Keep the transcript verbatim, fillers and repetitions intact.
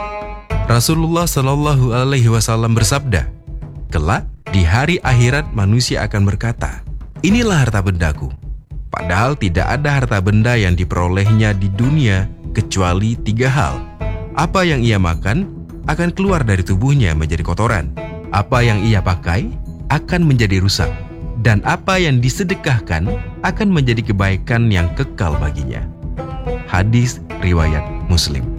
Rasulullah Shallallahu Alaihi Wasallam bersabda, "Kelak di hari akhirat manusia akan berkata, 'Inilah harta bendaku.' Padahal tidak ada harta benda yang diperolehnya di dunia kecuali tiga hal. Apa yang ia makan akan keluar dari tubuhnya menjadi kotoran. Apa yang ia pakai akan menjadi rusak. Dan apa yang disedekahkan akan menjadi kebaikan yang kekal baginya." Hadis riwayat Muslim.